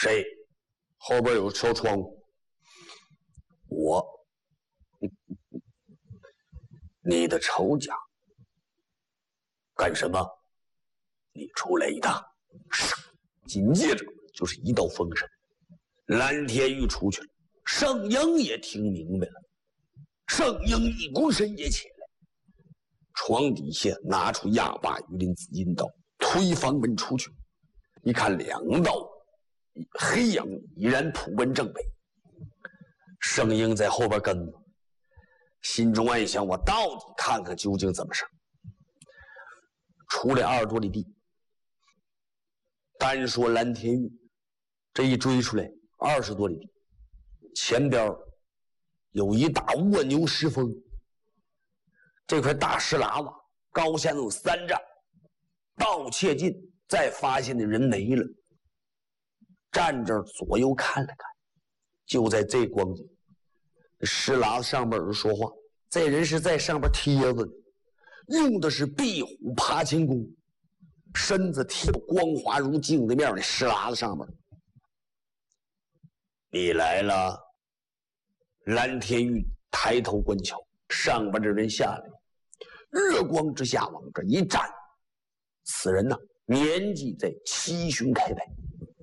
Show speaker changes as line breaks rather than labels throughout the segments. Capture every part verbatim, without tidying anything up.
谁？后边有小窗户。我，你的仇家。干什么？你出来一趟。紧接着就是一道风声，蓝天玉出去了，圣婴也听明白了，圣婴一躬身也起来，床底下拿出亚巴鱼鳞紫金刀，推房门出去。一看两道黑影已然扑奔正北，圣婴在后边跟着，心中暗想：我到底看看究竟怎么事。出来二十多里地，单说蓝天玉，这一追出来二十多里地，前边有一大卧牛石峰，这块大石喇子高下有三丈，到切近，再发现的人没了。站这儿左右看了看，就在这光景，石喇子上边有人说话，这人是在上边贴子的，用的是壁虎爬行功，身子贴光滑如镜子面的石喇子上面。你来了。蓝天玉抬头观瞧，上边的人下来，月光之下往这一站，此人呢、啊、年纪在七旬开外，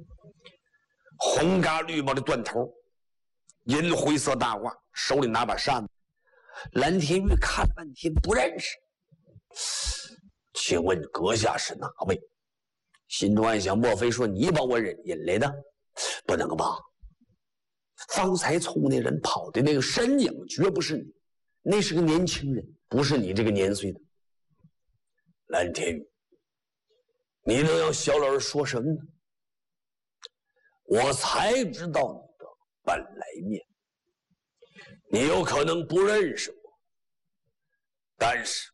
红嘎绿帽的断头，银灰色大褂，手里拿把扇子。蓝天玉看了半天不认识，请问阁下是哪位？心中暗想，莫非说你把我引引来的？不能吧，方才从那人跑的那个身影绝不是你，那是个年轻人，不是你这个年岁的。蓝天宇，你能让小老儿说什么呢？我才知道你的本来面，你有可能不认识我，但是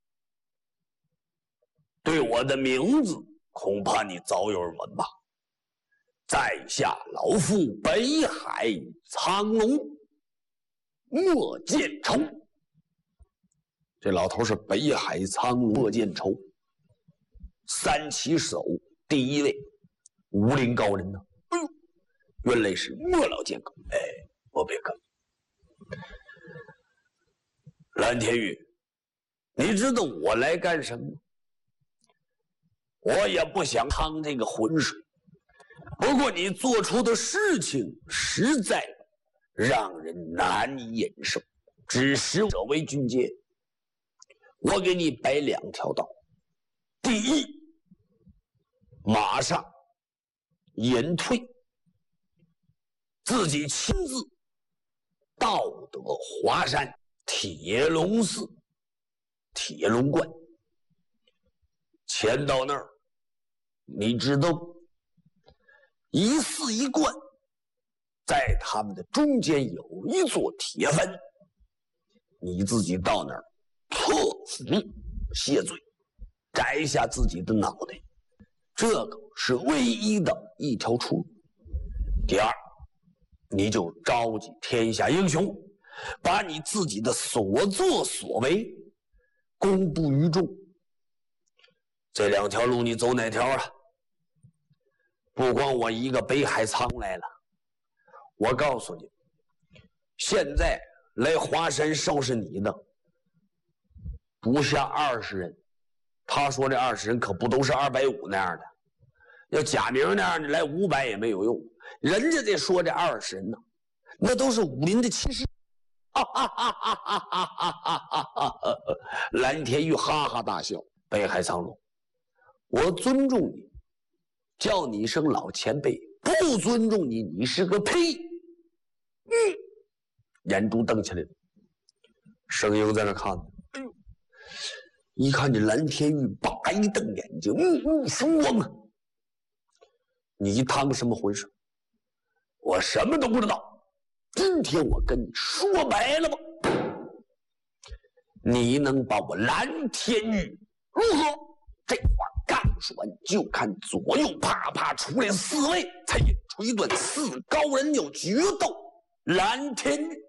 对我的名字恐怕你早有耳闻吧。在下老夫北海苍龙莫见愁。这老头是北海苍龙莫见愁，三旗手第一位武林高人呢。哎呦，原来是莫老剑客。哎，莫别客。蓝天宇，你知道我来干什么吗？我也不想趟这个浑水，不过你做出的事情实在让人难以忍受。只使者为俊杰，我给你摆两条道。第一，马上隐退，自己亲自到得华山铁龙寺铁龙观，前到那儿，你知道一寺一观，在他们的中间有一座铁坟，你自己到那儿破腹谢罪，摘下自己的脑袋，这个是唯一的一条出路。第二，你就召集天下英雄，把你自己的所作所为公布于众。这两条路你走哪条啊？不光我一个北海苍来了，我告诉你，现在来华山收拾你的不下二十人。他说这二十人可不都是二百五那样的，要假名那样的来五百也没有用。人家这说这二十人呢，那都是武林的骑士。蓝天玉哈哈大笑，北海苍龙，我尊重你，叫你一声老前辈，不尊重你，你是个屁。嗯，眼珠瞪起来了。圣婴在那看，哎呦，一看这蓝天玉，叭一瞪眼睛，目目凶光啊！你趟什么浑水？我什么都不知道。今天我跟你说白了吧，你能把我蓝天玉如何？这话刚说完，就看左右啪啪出来四位，才引出一段四高人要决斗蓝天玉。